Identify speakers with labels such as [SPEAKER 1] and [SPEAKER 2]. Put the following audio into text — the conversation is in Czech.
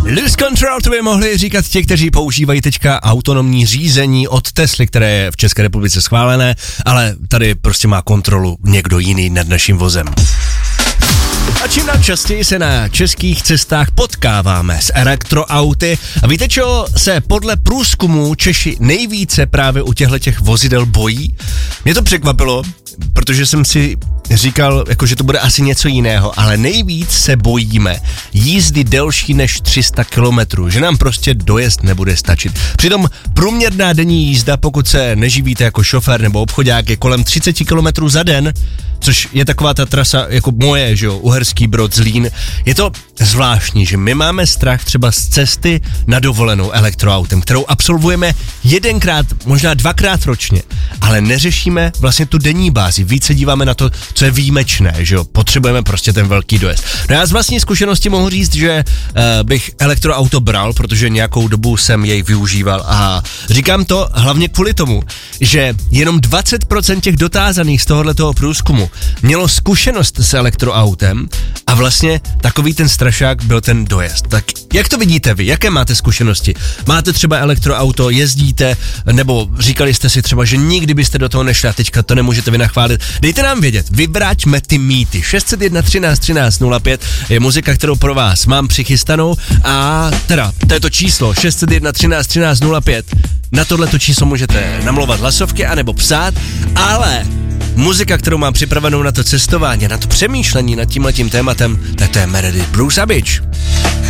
[SPEAKER 1] Lose Control, to by mohli říkat ti, kteří používají teďka autonomní řízení od Tesly, které je v České republice schválené, ale tady prostě má kontrolu někdo jiný nad naším vozem. A čím dál častěji se na českých cestách potkáváme s elektroauty. A víte, čeho se podle průzkumů Češi nejvíce právě u těchto vozidel bojí? Mě to překvapilo, protože jsem si říkal, jako, že to bude asi něco jiného, ale nejvíc se bojíme jízdy delší než 300 kilometrů, že nám prostě dojezd nebude stačit. Přitom průměrná denní jízda, pokud se neživíte jako šofér nebo obchodák, je kolem 30 kilometrů za den, což je taková ta trasa jako moje, že jo, Uherský Brod, Zlín. Je to zvláštní, že my máme strach třeba z cesty na dovolenou elektroautem, kterou absolvujeme jedenkrát, možná dvakrát ročně, ale neřešíme vlastně tu denní bázi, více díváme na to, co je výjimečné, že jo, potřebujeme prostě ten velký dojezd. No já z vlastní zkušenosti mohu říct, že bych elektroauto bral, protože nějakou dobu jsem jej využíval a říkám to hlavně kvůli tomu, že jenom 20% těch dotázaných z tohoto průzkumu mělo zkušenost s elektroautem a vlastně takový ten strašák byl ten dojezd. Tak jak to vidíte vy? Jaké máte zkušenosti? Máte třeba elektroauto, jezdíte, nebo říkali jste si třeba, že nikdy byste do toho nešli a teďka to nemůžete vynachválit? Dejte nám vědět, vyvráťme ty mýty. 601 13 13 05 je muzika, kterou pro vás mám přichystanou a teda, to je to číslo 601 13 13 05. Na tohleto číslo můžete namlouvat hlasovky anebo psát, ale muzika, kterou mám připravenou na to cestování, na to přemýšlení nad tímhletím tématem, tak to je Meredith Brooks a Bitch.